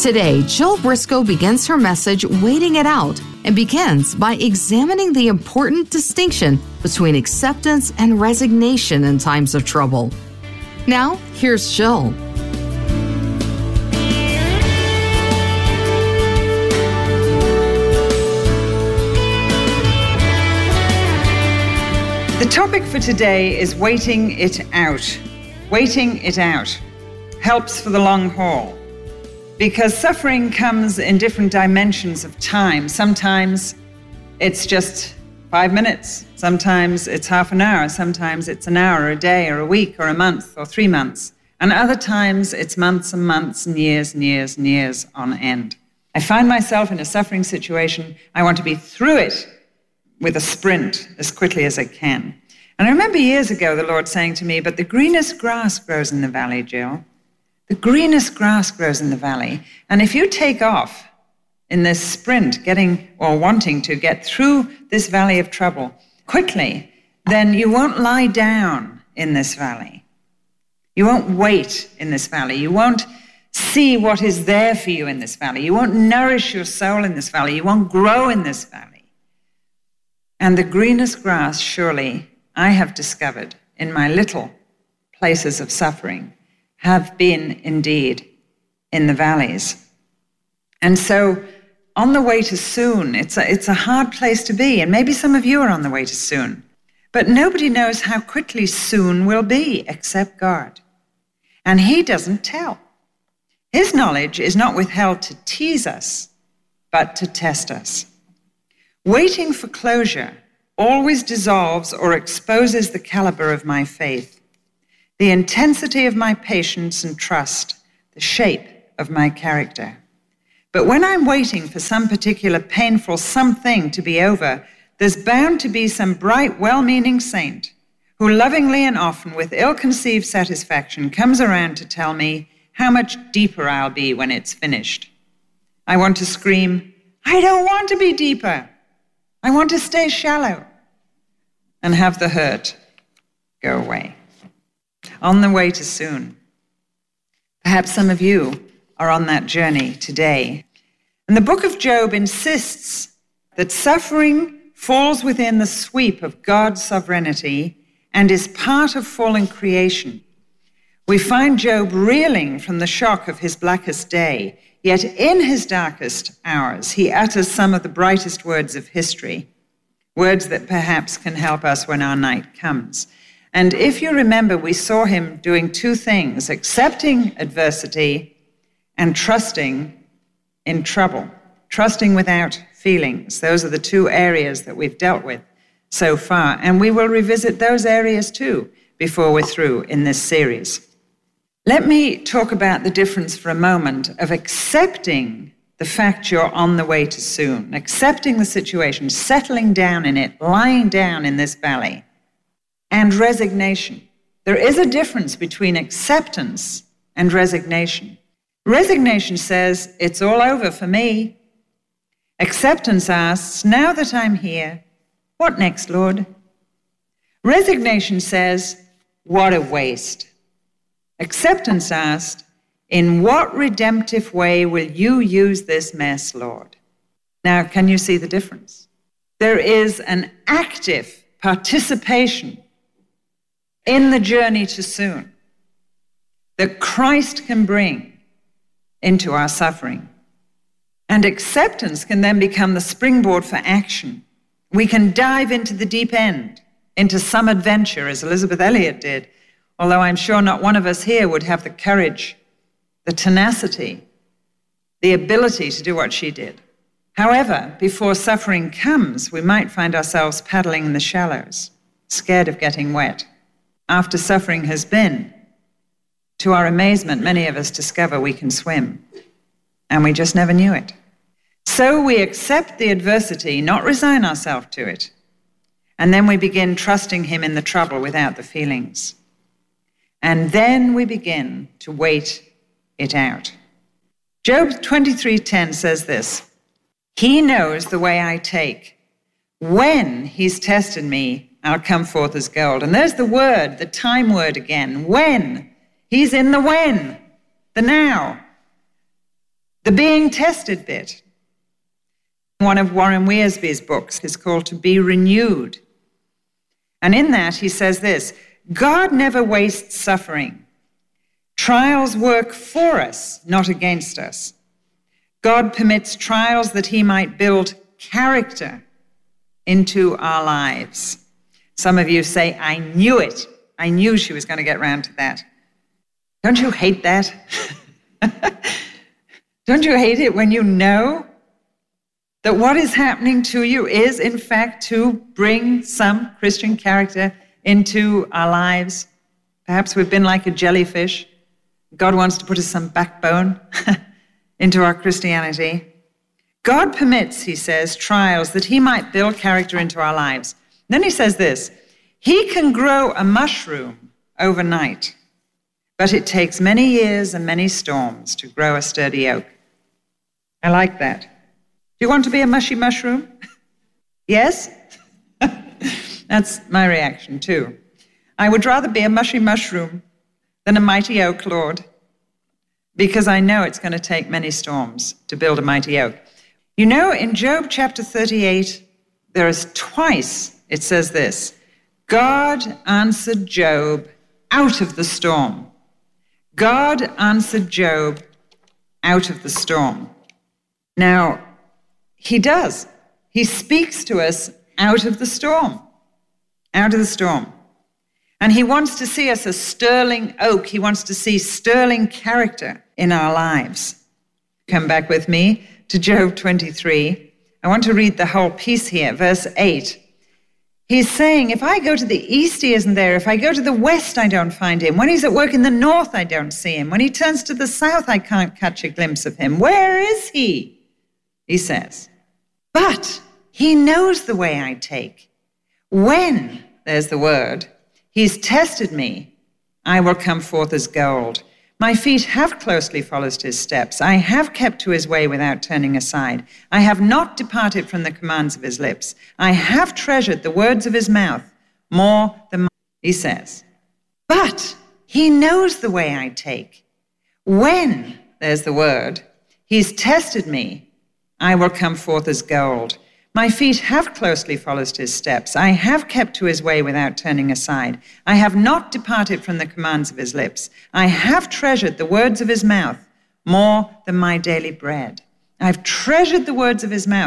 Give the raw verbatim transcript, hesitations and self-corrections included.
Today, Jill Briscoe begins her message, Waiting It Out, and begins by examining the important distinction between acceptance and resignation in times of trouble. Now, here's Jill. The topic for today is waiting it out. Waiting it out helps for the long haul, because suffering comes in different dimensions of time. Sometimes it's just five minutes. Sometimes it's half an hour. Sometimes it's an hour, a day, or a week, or a month, or three months. And other times it's months and months and years and years and years on end. I find myself in a suffering situation. I want to be through it with a sprint as quickly as I can. And I remember years ago the Lord saying to me, but the greenest grass grows in the valley, Jill. The greenest grass grows in the valley. And if you take off in this sprint, getting or wanting to get through this valley of trouble quickly, then you won't lie down in this valley. You won't wait in this valley. You won't see what is there for you in this valley. You won't nourish your soul in this valley. You won't grow in this valley. And the greenest grass, surely, I have discovered in my little places of suffering, have been indeed in the valleys. And so on the way to soon, it's a, it's a hard place to be, and maybe some of you are on the way to soon. But nobody knows how quickly soon will be except God. And he doesn't tell. His knowledge is not withheld to tease us, but to test us. Waiting for closure always dissolves or exposes the caliber of my faith, the intensity of my patience and trust, the shape of my character. But when I'm waiting for some particular painful something to be over, there's bound to be some bright, well-meaning saint who lovingly and often with ill-conceived satisfaction comes around to tell me how much deeper I'll be when it's finished. I want to scream, I don't want to be deeper. I want to stay shallow and have the hurt go away. On the way to soon. Perhaps some of you are on that journey today. And the book of Job insists that suffering falls within the sweep of God's sovereignty and is part of fallen creation. We find Job reeling from the shock of his blackest day, yet in his darkest hours, he utters some of the brightest words of history, words that perhaps can help us when our night comes. And if you remember, we saw him doing two things, accepting adversity and trusting in trouble, trusting without feelings. Those are the two areas that we've dealt with so far. And we will revisit those areas too before we're through in this series. Let me talk about the difference for a moment of accepting the fact you're on the way to soon, accepting the situation, settling down in it, lying down in this valley, and resignation. There is a difference between acceptance and resignation. Resignation says, it's all over for me. Acceptance asks, now that I'm here, what next, Lord? Resignation says, what a waste. Acceptance asks, in what redemptive way will you use this mess, Lord? Now, can you see the difference? There is an active participation in the journey to soon that Christ can bring into our suffering. And acceptance can then become the springboard for action. We can dive into the deep end, into some adventure, as Elizabeth Elliot did, although I'm sure not one of us here would have the courage, the tenacity, the ability to do what she did. However, before suffering comes, we might find ourselves paddling in the shallows, scared of getting wet. After suffering has been, to our amazement, many of us discover we can swim, and we just never knew it. So we accept the adversity, not resign ourselves to it, and then we begin trusting him in the trouble without the feelings. And then we begin to wait it out. Job twenty-three ten says this, he knows the way I take. When he's tested me, I'll come forth as gold. And there's the word, the time word again. When. He's in the when, the now. The being tested bit. One of Warren Wiersbe's books is called To Be Renewed. And in that he says this, God never wastes suffering. Trials work for us, not against us. God permits trials that he might build character into our lives. Some of you say, I knew it. I knew she was going to get around to that. Don't you hate that? Don't you hate it when you know that what is happening to you is, in fact, to bring some Christian character into our lives? Perhaps we've been like a jellyfish. God wants to put us some backbone into our Christianity. God permits, he says, trials that he might build character into our lives. Then he says this, he can grow a mushroom overnight, but it takes many years and many storms to grow a sturdy oak. I like that. Do you want to be a mushy mushroom? Yes? That's my reaction too. I would rather be a mushy mushroom than a mighty oak, Lord, because I know it's going to take many storms to build a mighty oak. You know, in Job chapter thirty-eight, there is twice it says this, God answered Job out of the storm. God answered Job out of the storm. Now, he does. He speaks to us out of the storm, out of the storm. And he wants to see us a sterling oak. He wants to see sterling character in our lives. Come back with me to Job twenty-three. I want to read the whole piece here, verse eight. He's saying, if I go to the east, he isn't there. If I go to the west, I don't find him. When he's at work in the north, I don't see him. When he turns to the south, I can't catch a glimpse of him. Where is he? He says, but he knows the way I take. When, there's the word, he's tested me, I will come forth as gold. My feet have closely followed his steps. I have kept to his way without turning aside. I have not departed from the commands of his lips. I have treasured the words of his mouth more than my, he says. But he knows the way I take. When, there's the word, he's tested me, I will come forth as gold. My feet have closely followed his steps. I have kept to his way without turning aside. I have not departed from the commands of his lips. I have treasured the words of his mouth more than my daily bread. I've treasured the words of his mouth.